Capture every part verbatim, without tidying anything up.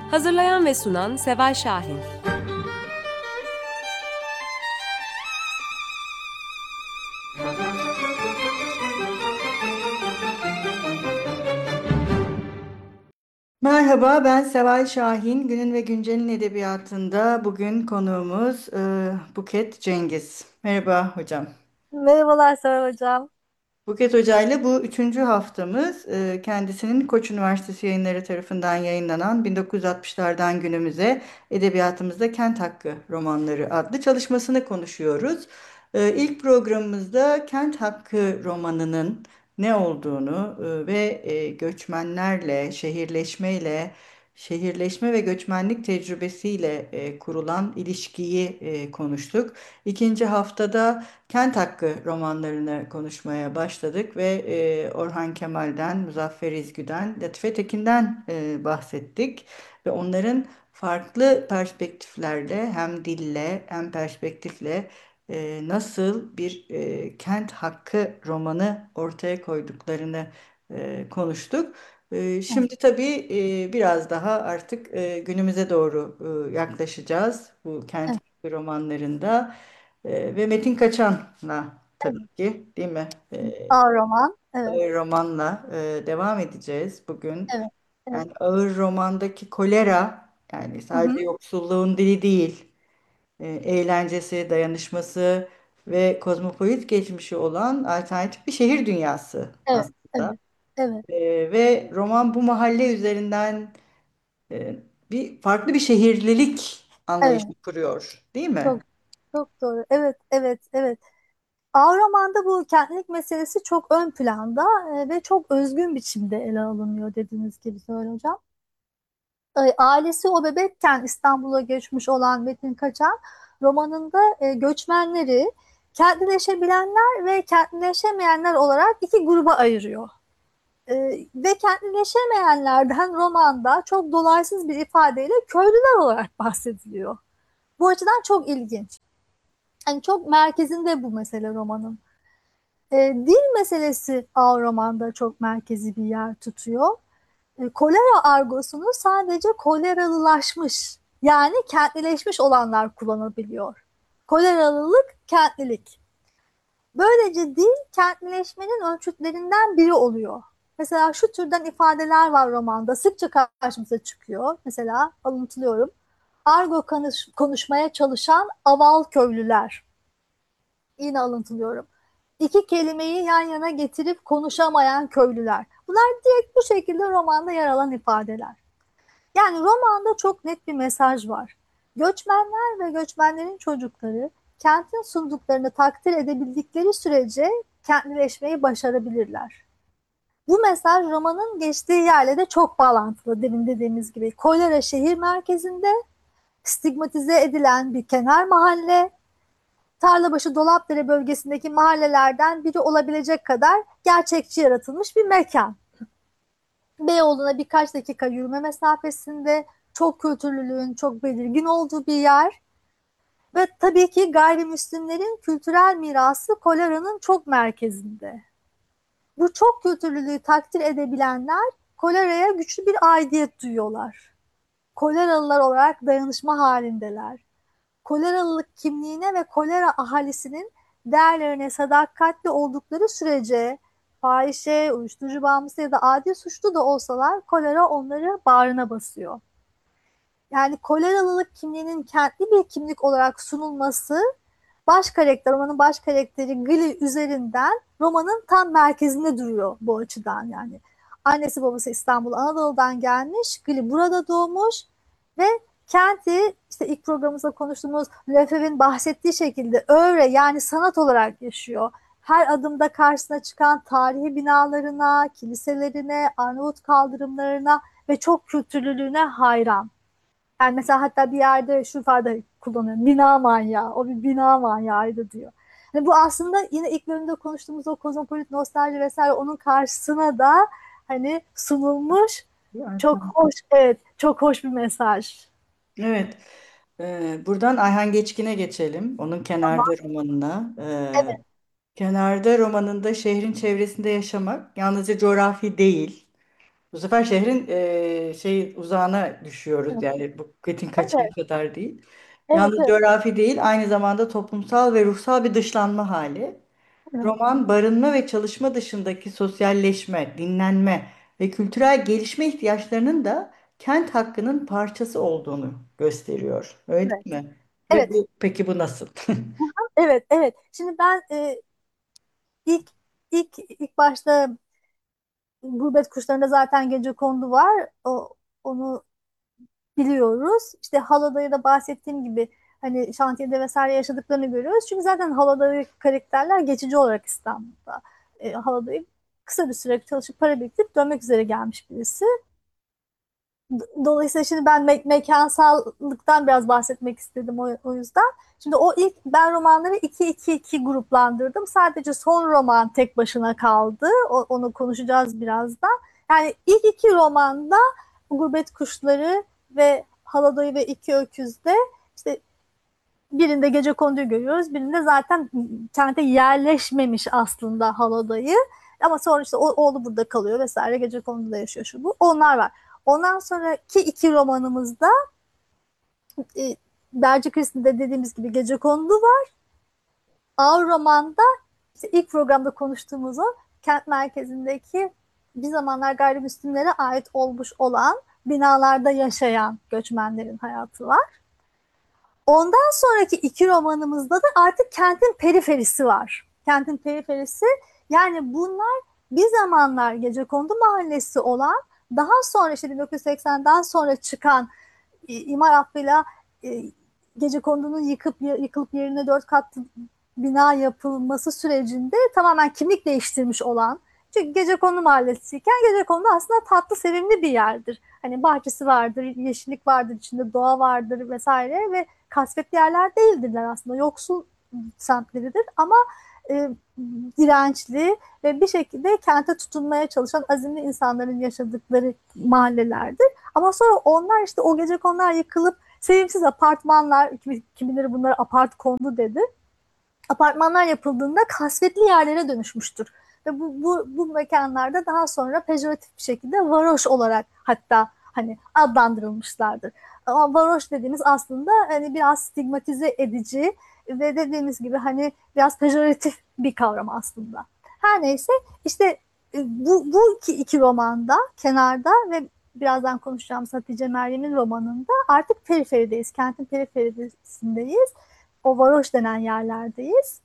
Hazırlayan ve sunan Seval Şahin. Merhaba, ben Seval Şahin. Günün ve Güncel'in edebiyatında bugün konuğumuz e, Buket Cengiz. Merhaba hocam. Merhabalar Seval Hocam. Buket Hoca ile bu üçüncü haftamız. E, kendisinin Koç Üniversitesi Yayınları tarafından yayınlanan bin dokuz yüz altmışlardan günümüze edebiyatımızda Kent Hakkı romanları adlı çalışmasını konuşuyoruz. E, ilk programımızda Kent Hakkı romanının ne olduğunu e, ve e, göçmenlerle, şehirleşmeyle, şehirleşme ve göçmenlik tecrübesiyle e, kurulan ilişkiyi e, konuştuk. İkinci haftada Kent Hakkı romanlarını konuşmaya başladık ve e, Orhan Kemal'den, Muzaffer İzgü'den, Latife Tekin'den e, bahsettik. Ve onların farklı perspektiflerle hem dille hem perspektifle e, nasıl bir e, Kent Hakkı romanı ortaya koyduklarını e, konuştuk. E, şimdi tabii e, biraz daha artık e, günümüze doğru e, yaklaşacağız bu Kent Evet, Hakkı romanlarında. Ee, ve Metin Kaçan'la evet. tabii ki değil mi? Ee, A roman. Evet, ağır romanla e, devam edeceğiz bugün. evet, evet. Yani ağır romandaki kolera yani Hı sadece hı. yoksulluğun dili değil, e, eğlencesi, dayanışması ve kozmopolit geçmişi olan alternatif bir şehir dünyası Evet, aslında. evet, evet, E, ve roman bu mahalle üzerinden e, bir farklı bir şehirlilik evet. anlayışı kuruyor, değil Çok, mi? çok doğru. Evet, evet, evet. A romanda bu kentlilik meselesi çok ön planda e, ve çok özgün biçimde ele alınıyor dediğiniz gibi Seval Hocam. E, ailesi o bebekken İstanbul'a göçmüş olan Metin Kaçan romanında e, göçmenleri kentlileşebilenler ve kentlileşemeyenler olarak iki gruba ayırıyor. Ee, ve kentleşemeyenlerden romanda çok dolaysız bir ifadeyle köylüler olarak bahsediliyor. Bu açıdan çok ilginç. Yani çok merkezinde bu mesele romanın. Ee, dil meselesi A romanda çok merkezi bir yer tutuyor. Ee, kolera argosunu sadece koleralılaşmış yani kentlileşmiş olanlar kullanabiliyor. Koleralılık, kentlilik. Böylece dil kentleşmenin ölçütlerinden biri oluyor. Mesela şu türden ifadeler var romanda. Sıkça karşımıza çıkıyor. Mesela alıntılıyorum. Argo konuş- konuşmaya çalışan aval köylüler. Yine alıntılıyorum. İki kelimeyi yan yana getirip konuşamayan köylüler. Bunlar direkt bu şekilde romanda yer alan ifadeler. Yani romanda çok net bir mesaj var. Göçmenler ve göçmenlerin çocukları kentin sunduklarını takdir edebildikleri sürece kentlileşmeyi başarabilirler. Bu mesaj romanın geçtiği yerle de çok bağlantılı. Demin dediğimiz gibi Kolera şehir merkezinde stigmatize edilen bir kenar mahalle, Tarlabaşı Dolapdere bölgesindeki mahallelerden biri olabilecek kadar gerçekçi yaratılmış bir mekan. Beyoğlu'na birkaç dakika yürüme mesafesinde çok kültürlülüğün çok belirgin olduğu bir yer ve tabii ki gayrimüslimlerin kültürel mirası Kolera'nın çok merkezinde. Bu çok kültürlülüğü takdir edebilenler Kolera'ya güçlü bir aidiyet duyuyorlar. Koleralılar olarak dayanışma halindeler. Koleralılık kimliğine ve kolera ahalisinin değerlerine sadakatli oldukları sürece fahişe, uyuşturucu bağımlısı ya da adi suçlu da olsalar kolera onları bağrına basıyor. Yani koleralılık kimliğinin kentli bir kimlik olarak sunulması baş karakter, romanın baş karakteri Gli üzerinden romanın tam merkezinde duruyor bu açıdan yani. Annesi babası İstanbul Anadolu'dan gelmiş, Gli burada doğmuş ve kenti işte ilk programımızda konuştuğumuz Lefebvre'nin bahsettiği şekilde öğre yani sanat olarak yaşıyor. Her adımda karşısına çıkan tarihi binalarına, kiliselerine, Arnavut kaldırımlarına ve çok kültürlülüğüne hayran. Yani mesela hatta bir yerde şu ifade kullanıyor. Bina manyağı. O bir bina manyağıydı diyor. Yani bu aslında yine ilk bölümde konuştuğumuz o kozmopolit nostalji vesaire onun karşısına da hani sunulmuş çok hoş, evet, çok hoş bir mesaj. Evet. Ee, buradan Ayhan Geçkin'e geçelim. Onun Kenarda romanına. Ee, Evet, Kenarda romanında şehrin çevresinde yaşamak yalnızca coğrafi değil. Bu sefer şehrin e, şey uzağına düşüyoruz, Evet, yani Buket'in kaçtığı evet, kadar değil. evet, Yalnız evet, coğrafi değil, aynı zamanda toplumsal ve ruhsal bir dışlanma hali. evet. Roman barınma ve çalışma dışındaki sosyalleşme, dinlenme ve kültürel gelişme ihtiyaçlarının da kent hakkının parçası olduğunu gösteriyor. Öyle Evet. değil mi? Ve Evet. bu, peki bu nasıl? Evet, evet. Şimdi ben e, ilk ilk ilk başta Gurbet Kuşları'nda zaten gecekondu var. O, onu biliyoruz. İşte Halada'yı da bahsettiğim gibi hani şantiyede vesaire yaşadıklarını görüyoruz. Çünkü zaten Halada'daki karakterler geçici olarak İstanbul'da. E, Halada'yı kısa bir süre çalışıp para biriktirip dönmek üzere gelmiş birisi. Dolayısıyla şimdi ben me mekansallıktan biraz bahsetmek istedim o, o yüzden. Şimdi o ilk ben romanları iki iki iki gruplandırdım. Sadece son roman tek başına kaldı. O, onu konuşacağız birazdan. Yani ilk iki romanda Gurbet Kuşları ve Haladoy ve İki Öküz'de işte birinde gecekonduyu görüyoruz. Birinde zaten kente yerleşmemiş aslında Haladayı. Ama sonra işte o, oğlu burada kalıyor vesaire. Gecekonduda yaşıyor şu bu. Onlar var. Ondan sonraki iki romanımızda e, Berci Kristin'de dediğimiz gibi Gecekondu var. Ağır romanda işte ilk programda konuştuğumuz o kent merkezindeki bir zamanlar gayrimüslimlere ait olmuş olan binalarda yaşayan göçmenlerin hayatı var. Ondan sonraki iki romanımızda da artık kentin periferisi var. Kentin periferisi yani bunlar bir zamanlar Gecekondu Mahallesi olan daha sonra işte bin dokuz yüz seksenden sonra çıkan e, imar affıyla e, Gecekondu'nun yıkıp yıkılıp yerine dört katlı bina yapılması sürecinde tamamen kimlik değiştirmiş olan çünkü Gecekondu Mahallesi'yken Gecekondu aslında tatlı sevimli bir yerdir. Hani bahçesi vardır, yeşillik vardır, içinde doğa vardır vesaire ve kasvetli yerler değildirler aslında. Yoksul semtleridir ama e, dirençli ve bir şekilde kente tutunmaya çalışan azimli insanların yaşadıkları mahallelerdir. Ama sonra onlar işte o gecekondular yıkılıp sevimsiz apartmanlar, kimileri bunlara apart kondu dedi. Apartmanlar yapıldığında kasvetli yerlere dönüşmüştür. Ve bu, bu, bu mekanlarda daha sonra pejoratif bir şekilde varoş olarak hatta hani adlandırılmışlardır. Ama varoş dediğimiz aslında hani biraz stigmatize edici ve dediğimiz gibi hani biraz pejoratif bir kavram aslında. Her neyse işte e, bu, bu iki, iki romanda kenarda ve birazdan konuşacağımız Hatice Meryem'in romanında artık periferideyiz. Kentin periferisindeyiz. O varoş denen yerlerdeyiz.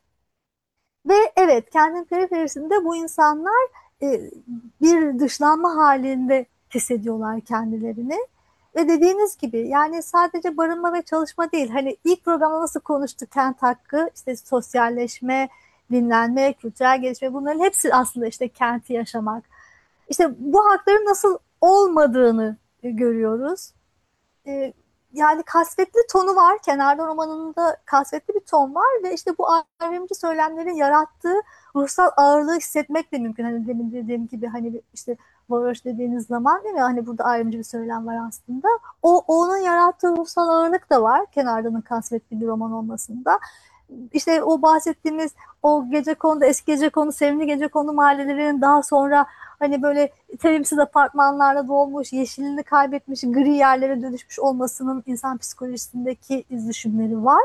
Ve evet kentin periferisinde bu insanlar e, bir dışlanma halinde hissediyorlar kendilerini. Ve dediğiniz gibi yani sadece barınma ve çalışma değil. Hani ilk programda nasıl konuştuk kent hakkı, işte sosyalleşme, dinlenme, kültürel gelişme bunların hepsi aslında işte kenti yaşamak. İşte bu hakların nasıl olmadığını görüyoruz. E, Yani kasvetli tonu var. Kenarda romanında kasvetli bir ton var ve işte bu ayrımcı söylemlerin yarattığı ruhsal ağırlığı hissetmek de mümkün. Hani demin dediğim gibi hani işte varoş dediğiniz zaman değil mi? Hani burada ayrımcı bir söylem var aslında. O onun yarattığı ruhsal ağırlık da var. Kenardanın kasvetli bir roman olmasında. İşte o bahsettiğimiz o gecekondu, eski gecekondu, sevimli gecekondu mahallelerinin daha sonra hani böyle sevimsiz apartmanlarla dolmuş, yeşilini kaybetmiş, gri yerlere dönüşmüş olmasının insan psikolojisindeki izleşimleri var.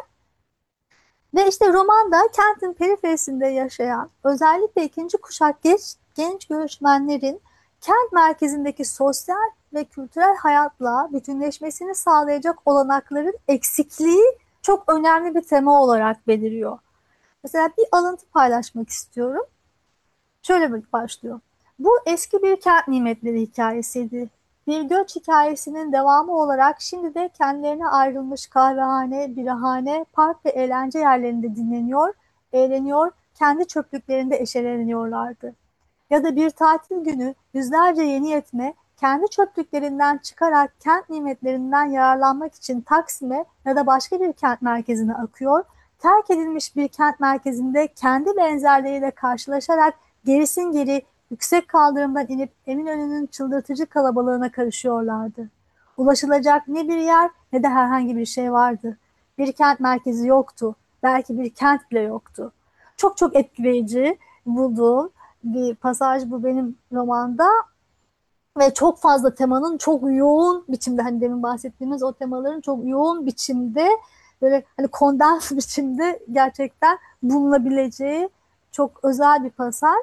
Ve işte romanda kentin periferisinde yaşayan özellikle ikinci kuşak genç, genç göçmenlerin kent merkezindeki sosyal ve kültürel hayatla bütünleşmesini sağlayacak olanakların eksikliği çok önemli bir tema olarak beliriyor. Mesela bir alıntı paylaşmak istiyorum. Şöyle bir başlıyor. Bu eski bir kent nimetleri hikayesiydi. Bir göç hikayesinin devamı olarak şimdi de kendilerine ayrılmış kahvehane, birahane, park ve eğlence yerlerinde dinleniyor, eğleniyor, kendi çöplüklerinde eşeleniyorlardı. Ya da bir tatil günü yüzlerce yeni yetme kendi çöplüklerinden çıkarak kent nimetlerinden yararlanmak için Taksim'e ya da başka bir kent merkezine akıyor, terk edilmiş bir kent merkezinde kendi benzerleriyle karşılaşarak gerisin geri yüksek kaldırımdan inip Eminönü'nün çıldırtıcı kalabalığına karışıyorlardı. Ulaşılacak ne bir yer ne de herhangi bir şey vardı. Bir kent merkezi yoktu. Belki bir kent bile yoktu. Çok çok etkileyici bulduğum bir pasaj bu benim romanda. Ve çok fazla temanın çok yoğun biçimde, hani demin bahsettiğimiz o temaların çok yoğun biçimde, böyle hani kondens biçimde gerçekten bulunabileceği çok özel bir pasaj.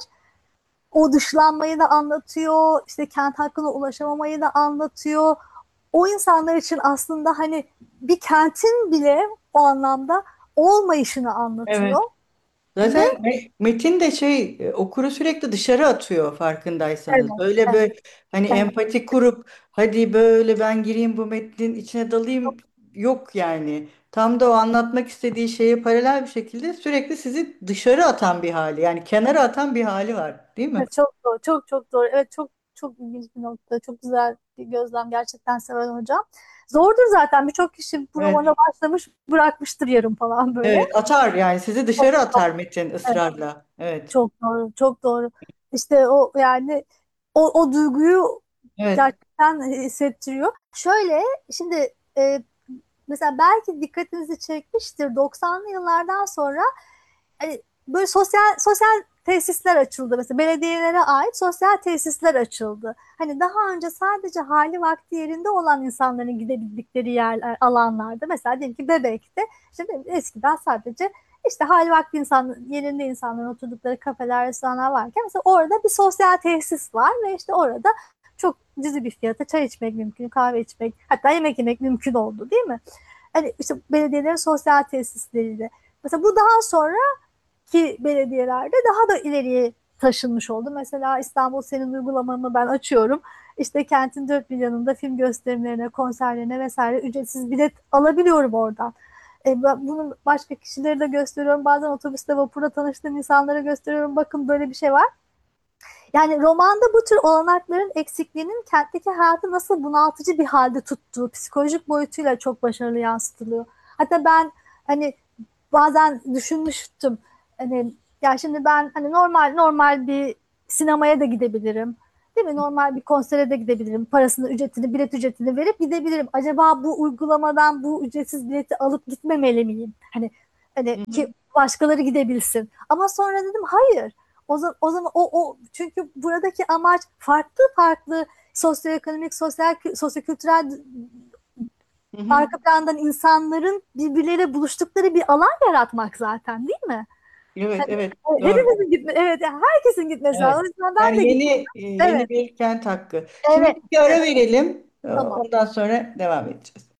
O dışlanmayı da anlatıyor, işte kent hakkına ulaşamamayı da anlatıyor. O insanlar için aslında hani bir kentin bile o anlamda olmayışını anlatıyor. Evet. Ve Zaten me- metin de şey e, okuru sürekli dışarı atıyor evet, farkındaysanız. Böyle evet, böyle hani evet. empati kurup hadi böyle ben gireyim bu metnin içine dalayım yok yani. Tam da o anlatmak istediği şeye paralel bir şekilde sürekli sizi dışarı atan bir hali yani kenara atan bir hali var, değil mi? Evet, çok doğru, çok çok doğru. Evet, çok çok ilginç bir nokta. Çok güzel bir gözlem gerçekten Seval Hocam. Zordur zaten. Birçok kişi bu Evet. romana başlamış, bırakmıştır yarım falan böyle. Evet, atar yani sizi Çok, dışarı çok, atar metin evet, ısrarla. Evet. çok doğru, çok doğru. İşte o yani o, o duyguyu Evet. gerçekten hissettiriyor. Şöyle, şimdi e, mesela belki dikkatinizi çekmiştir, doksanlı yıllardan sonra hani böyle sosyal sosyal tesisler açıldı. Mesela belediyelere ait sosyal tesisler açıldı. Hani daha önce sadece hali vakti yerinde olan insanların gidebildikleri yerler, alanlarda. Mesela diyelim ki Bebek'te, işte eskiden sadece işte hali vakti insan, yerinde insanların oturdukları kafeler, restoranlar varken mesela orada bir sosyal tesis var ve işte orada çok cüzi bir fiyata çay içmek mümkün, kahve içmek, hatta yemek yemek mümkün oldu, değil mi? Hani işte belediyelerin sosyal tesisleriyle. Mesela bu daha sonra ki belediyelerde daha da ileriye taşınmış oldu. Mesela İstanbul Senin uygulamanı ben açıyorum. İşte kentin dört bir yanında film gösterimlerine, konserlerine vesaire ücretsiz bilet alabiliyorum oradan. E, bunu başka kişilere de gösteriyorum. Bazen otobüste, vapurda tanıştığım insanlara gösteriyorum. Bakın böyle bir şey var. Yani romanda bu tür olanakların eksikliğinin kentteki hayatı nasıl bunaltıcı bir halde tuttuğu psikolojik boyutuyla çok başarılı yansıtılıyor. Hatta ben hani bazen düşünmüştüm. Hani ya şimdi ben hani normal normal bir sinemaya da gidebilirim. Değil mi? Normal bir konsere de gidebilirim. Parasını, ücretini, bilet ücretini verip gidebilirim. Acaba bu uygulamadan bu ücretsiz bileti alıp gitmemeli miyim? Hani Hı hani ki hı. başkaları gidebilsin. Ama sonra dedim hayır. O zaman, o zaman o, o çünkü buradaki amaç farklı farklı sosyoekonomik, sosyal, sosyokültürel Hı hı. arka plandan insanların birbirleriyle buluştukları bir alan yaratmak zaten, değil mi? Evet, Hani evet, e, doğru. hepimizin gitme, evet, yani herkesin gitmesi lazım. O Evet. yüzden ben de Yani yeni gittim. e, yeni Evet, bir kent hakkı. Şimdi evet, bir ara evet. verelim. E, Tamam. Ondan sonra devam edeceğiz.